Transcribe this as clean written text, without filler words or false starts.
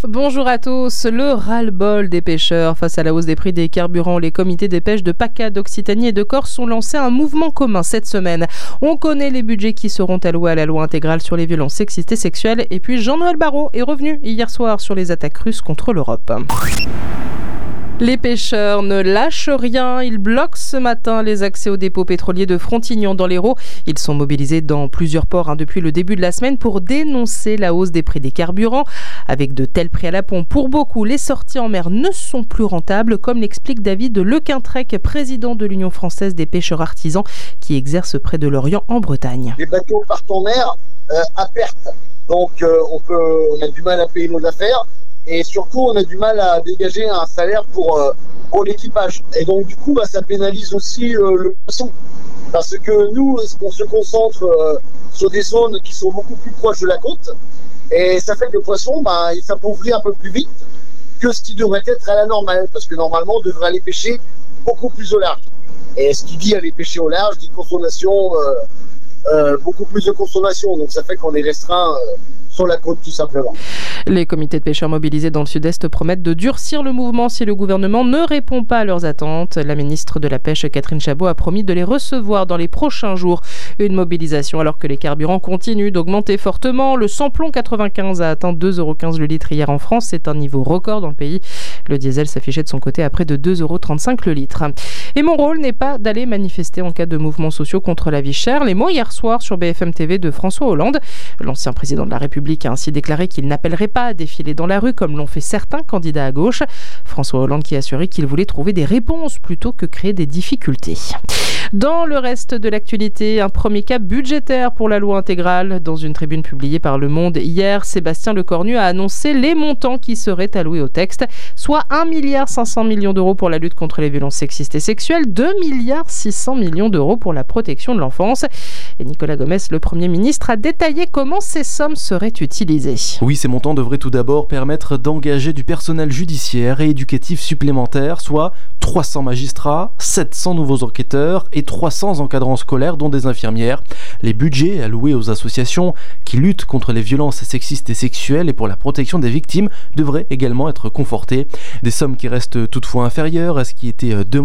Bonjour à tous. Le ras-le-bol des pêcheurs face à la hausse des prix des carburants. Les comités des pêches de PACA, d'Occitanie et de Corse ont lancé un mouvement commun cette semaine. On connaît les budgets qui seront alloués à la loi intégrale sur les violences sexistes et sexuelles. Et puis Jean-Noël Barrot est revenu hier soir sur les attaques russes contre l'Europe. Les pêcheurs ne lâchent rien. Ils bloquent ce matin les accès aux dépôts pétroliers de Frontignan dans l'Hérault. Ils sont mobilisés dans plusieurs ports depuis le début de la semaine pour dénoncer la hausse des prix des carburants. Avec de tels prix à la pompe, pour beaucoup, les sorties en mer ne sont plus rentables, comme l'explique David Lequintrec, président de l'Union française des pêcheurs artisans, qui exerce près de Lorient en Bretagne. Les bateaux partent en mer à perte. Donc on a du mal à payer nos affaires. Et surtout, on a du mal à dégager un salaire pour l'équipage. Et donc, du coup, ça pénalise aussi le poisson. Parce que nous, on se concentre sur des zones qui sont beaucoup plus proches de la côte. Et ça fait que le poisson, il s'appauvrit un peu plus vite que ce qui devrait être à la normale. Parce que normalement, on devrait aller pêcher beaucoup plus au large. Et ce qui dit aller pêcher au large, dit consommation, beaucoup plus de consommation. Donc, ça fait qu'on est restreint sur la côte, tout simplement. Les comités de pêcheurs mobilisés dans le sud-est promettent de durcir le mouvement si le gouvernement ne répond pas à leurs attentes. La ministre de la Pêche, Catherine Chabot, a promis de les recevoir dans les prochains jours. Une mobilisation alors que les carburants continuent d'augmenter fortement. Le samplon 95 a atteint 2,15 € le litre hier en France. C'est un niveau record dans le pays. Le diesel s'affichait de son côté à près de 2,35 € le litre. Et mon rôle n'est pas d'aller manifester en cas de mouvements sociaux contre la vie chère. Les mots hier soir sur BFM TV de François Hollande. L'ancien président de la République a ainsi déclaré qu'il n'appellerait pas à défiler dans la rue comme l'ont fait certains candidats à gauche. François Hollande qui a assuré qu'il voulait trouver des réponses plutôt que créer des difficultés. Dans le reste de l'actualité, un premier cap budgétaire pour la loi intégrale. Dans une tribune publiée par Le Monde hier, Sébastien Lecornu a annoncé les montants qui seraient alloués au texte, soit 1,5 milliard d'euros pour la lutte contre les violences sexistes et sexuelles, 2,6 milliards d'euros pour la protection de l'enfance. Et Nicolas Gomez, le Premier ministre, a détaillé comment ces sommes seraient utilisées. Oui, ces montants devraient tout d'abord permettre d'engager du personnel judiciaire et éducatif supplémentaire, soit 300 magistrats, 700 nouveaux enquêteurs et 300 encadrants scolaires, dont des infirmières. Les budgets alloués aux associations qui luttent contre les violences sexistes et sexuelles et pour la protection des victimes devraient également être confortés. Des sommes qui restent toutefois inférieures à ce qui était demandé